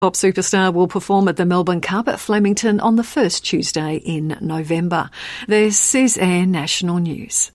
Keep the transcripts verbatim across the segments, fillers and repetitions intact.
Pop superstar will perform at the Melbourne Cup at Flemington on the first Tuesday in November. This is Air National News.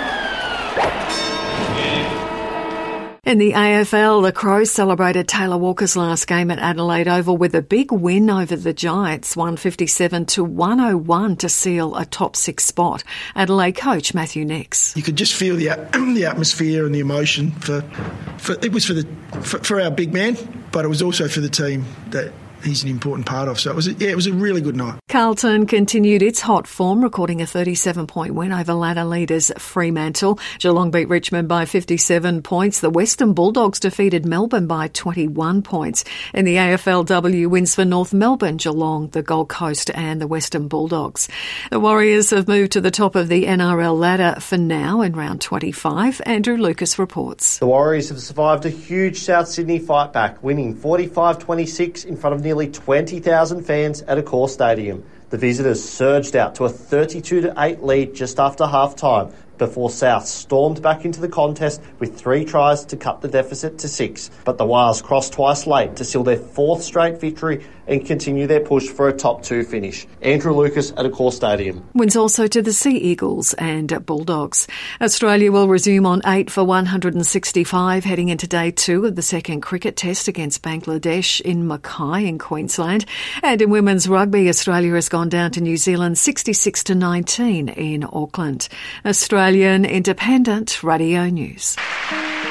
In the A F L, the Crows celebrated Taylor Walker's last game at Adelaide Oval with a big win over the Giants, one fifty-seven to one oh one to seal a top six spot. Adelaide coach Matthew Nicks. You could just feel the the atmosphere and the emotion. For, for it was for the for, for our big man, but it was also for the team that he's an important part of. So it was, a, yeah, it was a really good night. Carlton continued its hot form, recording a thirty-seven point win over ladder leaders Fremantle. Geelong beat Richmond by fifty-seven points. The Western Bulldogs defeated Melbourne by twenty-one points. In the A F L W, wins for North Melbourne, Geelong, the Gold Coast and the Western Bulldogs. The Warriors have moved to the top of the N R L ladder for now in round twenty-five. Andrew Lucas reports. The Warriors have survived a huge South Sydney fight back, winning forty-five twenty-six in front of nearly twenty thousand fans at Accor Stadium. The visitors surged out to a thirty-two to eight lead just after half-time before South stormed back into the contest with three tries to cut the deficit to six. But the Wars crossed twice late to seal their fourth straight victory and continue their push for a top two finish. Andrew Lucas at Accor Stadium. Wins also to the Sea Eagles and Bulldogs. Australia will resume on eight for one hundred sixty-five heading into day two of the second cricket test against Bangladesh in Mackay in Queensland. And in women's rugby, Australia has gone down to New Zealand sixty-six to nineteen in Auckland. Australian Independent Radio News.